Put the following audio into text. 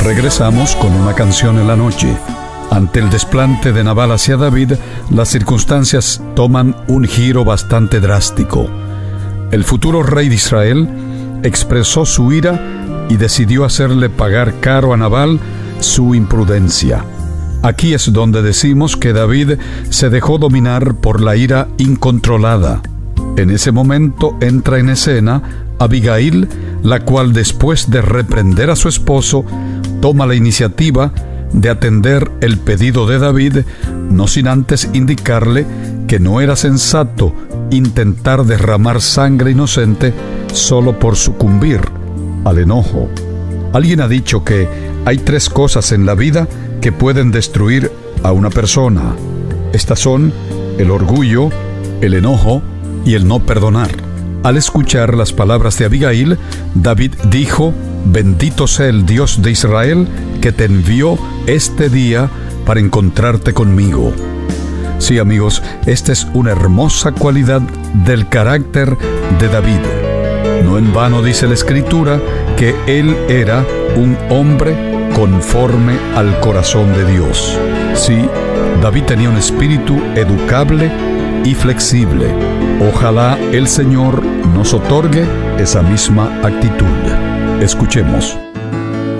Regresamos con una canción en la noche. Ante el desplante de Nabal hacia David, las circunstancias toman un giro bastante drástico. El futuro rey de Israel expresó su ira y decidió hacerle pagar caro a Nabal su imprudencia. Aquí es donde decimos que David se dejó dominar por la ira incontrolada. En ese momento entra en escena Abigail, la cual, después de reprender a su esposo, toma la iniciativa de atender el pedido de David, no sin antes indicarle que no era sensato intentar derramar sangre inocente solo por sucumbir al enojo. Alguien ha dicho que hay 3 cosas en la vida que pueden destruir a una persona. Estas son el orgullo, el enojo y el no perdonar. Al escuchar las palabras de Abigail, David dijo: «Bendito sea el Dios de Israel, que te envió este día para encontrarte conmigo». Sí, amigos, esta es una hermosa cualidad del carácter de David. No en vano dice la Escritura que él era un hombre conforme al corazón de Dios. Sí, David tenía un espíritu educable y flexible. Ojalá el Señor nos otorgue esa misma actitud. Escuchemos.